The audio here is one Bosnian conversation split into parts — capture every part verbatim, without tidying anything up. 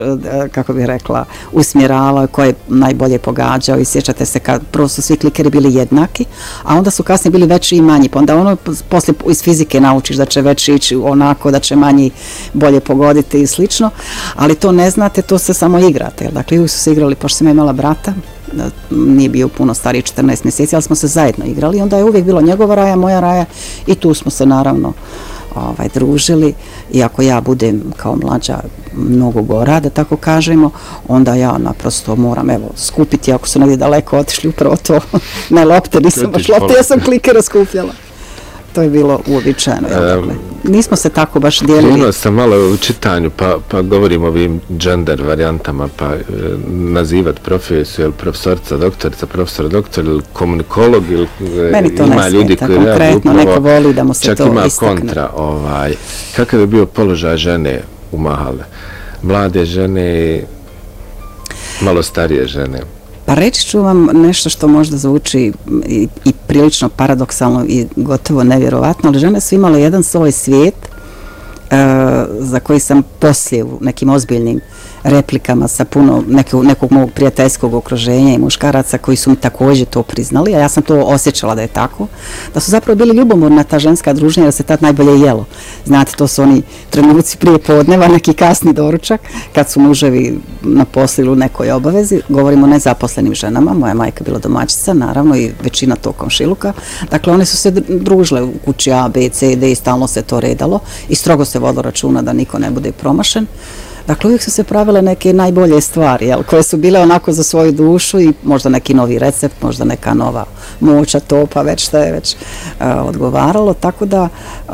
kako bih rekla, usmjeravao, ko je najbolje pogađao i sjećate se kad prvo su svi klikeri bili jednaki, a onda su kasnije bili veći i manji, pa onda ono poslije iz fizike naučiš da će veći ići onako, da će manji bolje pogoditi i slično, ali to ne znate, to se samo igrate. Dakle, uvijek su se igrali, pošto sam imala brata, nije bio puno stariji, četrnaest mjeseci, ali smo se zajedno igrali, onda je uvijek bilo njegova raja, moja raja i tu smo se naravno ovaj, družili, i ako ja budem kao mlađa mnogo gora, da tako kažemo, onda ja naprosto moram, evo, skupiti ako su negdje daleko otišli, upravo to, ne lopte, nisam baš lopte, ja sam klikera skupljala. To je bilo uobičajeno. Dakle. Nismo se tako baš dijelili. Krenuo sam malo u čitanju, pa, pa govorim o ovim gender varijantama, pa e, nazivat profesiju, ili profesorica, doktorica, profesor, doktor, ili komunikolog, ili meni to ima ne ljudi smeta, koji konkretno, upravo, neko voli da mu se čak to ima istakne. kontra. Ovaj, kakav je bio položaj žene u Mahale? Mlade žene, malo starije žene. Pa reći ću vam nešto što možda zvuči i, i prilično paradoksalno i gotovo nevjerovatno, ali žene su imale jedan svoj svijet e, za koji sam poslije u nekim ozbiljnim replikama sa puno nekog, nekog mog prijateljskog okruženja i muškaraca koji su mi također to priznali, a ja sam to osjećala da je tako, da su zapravo bili ljubomorna ta ženska druženja, da se tad najbolje jelo. Znate, to su oni trenuci prije podneva, neki kasni doručak, kad su muževi na poslu ili u nekoj obavezi. Govorimo o nezaposlenim ženama, moja majka je bila domaćica, naravno, i većina to komšiluka. Dakle, one su se družile u kući A, B, C, D i stalno se to redalo i strogo se vodilo računa da niko ne bude promašen. Dakle, uvijek su se pravile neke najbolje stvari, jel, koje su bile onako za svoju dušu i možda neki novi recept, možda neka nova moća, topa, već što je već uh, odgovaralo, tako da uh,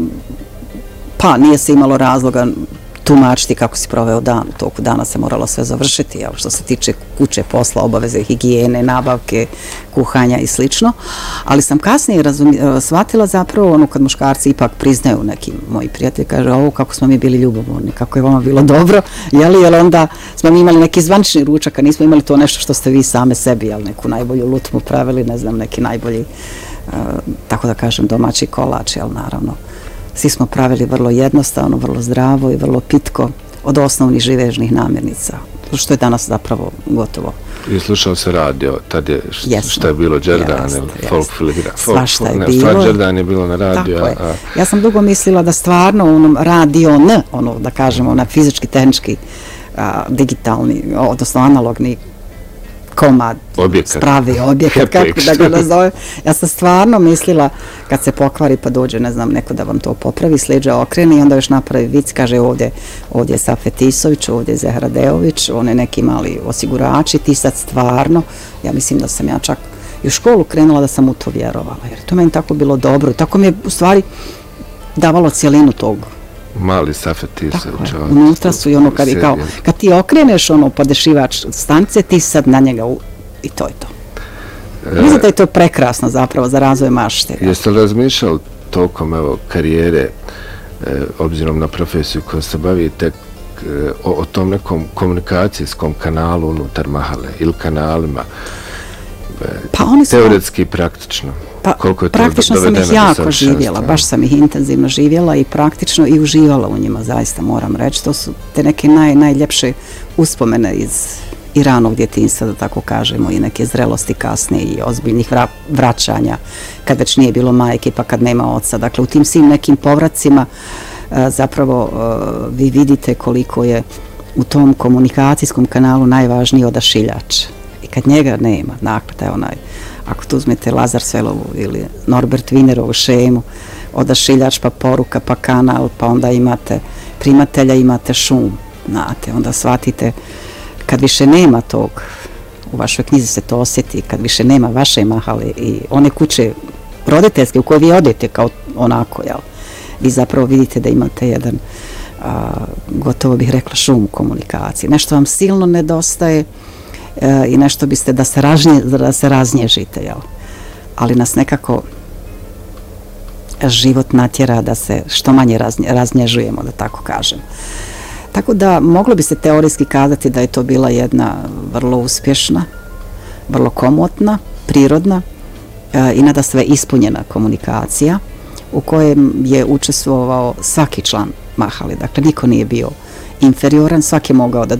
pa nije se imalo razloga tumačiti kako si proveo dan. U toku dana se moralo sve završiti, jel, što se tiče kuće, posla, obaveze, higijene, nabavke, kuhanja i slično. Ali sam kasnije razumi, shvatila zapravo ono kad muškarci ipak priznaju, neki moji prijatelji kaže, ovo kako smo mi bili ljubomorni, kako je vama bilo dobro, jeli, jer onda smo mi imali neki zvanični ručak, a nismo imali to nešto što ste vi same sebi, jel, neku najbolju lutmu pravili, ne znam, neki najbolji, uh, tako da kažem, domaći kolač, jel, naravno. Svi smo pravili vrlo jednostavno, vrlo zdravo i vrlo pitko od osnovnih živežnih namirnica, što je danas zapravo gotovo. I slušao se radio, tad je šta je bilo, Đerdan ili folk filigraf. Svašta je ne, bilo. Stvar Đerdan je bilo na radio. Tako je. A... Ja sam dugo mislila da stvarno onom radio N, ono da kažemo, na fizički, tehnički, a, digitalni, odnosno analogni komad, objekat. Spravi objekat, kako da ga nazove. Ja sam stvarno mislila kad se pokvari pa dođe, ne znam, neko da vam to popravi, sleđa okreni i onda još napravi vic, kaže ovdje, ovdje je Safet Isović, ovdje je Zehra Deović, one neki mali osigurači, ti sad stvarno, ja mislim da sam ja čak i u školu krenula da sam u to vjerovala, jer to meni tako bilo dobro, tako mi je u stvari davalo cijelinu tog. Mali Safet Isović. Unutra su i ono kad, kao, kad ti okreneš ono podešivač stanice, ti sad na njega u, i to je to. E, Mislim da je to prekrasno zapravo za razvoj mašte. Jeste li razmišljali tokom evo, karijere, e, obzirom na profesiju koju se bavite, e, o, o tom nekom komunikacijskom kanalu unutar Mahale ili kanalima? E, pa oni su teoretski i praktično. Pa praktično sam ih jako živjela, baš sam ih intenzivno živjela i praktično i uživala u njima, zaista moram reći. To su te neke naj, najljepše uspomene iz i ranog djetinjstva, da tako kažemo, i neke zrelosti kasne i ozbiljnih vra, vraćanja, kad već nije bilo majke pa kad nema oca. Dakle, u tim svim nekim povracima zapravo vi vidite koliko je u tom komunikacijskom kanalu najvažniji odašiljač. I kad njega nema, dakle, taj onaj, ako tu uzmete Lazar Svelovu ili Norbert Wienerovu šemu, odašiljač pa poruka pa kanal, pa onda imate primatelja, imate šum, znate, onda shvatite kad više nema tog, u vašoj knjizi se to osjeti, kad više nema vaše Mahale i one kuće roditeljske u koje vi odete kao onako, jel, vi zapravo vidite da imate jedan, a, gotovo bih rekla, šum komunikacije. Nešto vam silno nedostaje, E, i nešto biste da se, ražnje, da se raznježite, jel? Ali nas nekako život natjera da se što manje raznje, raznježujemo, da tako kažem. Tako da moglo bi se teorijski kazati da je to bila jedna vrlo uspješna, vrlo komotna, prirodna e, i nadasve ispunjena komunikacija u kojem je učestvovao svaki član Mahale. Dakle, niko nije bio inferioran, svaki je mogao da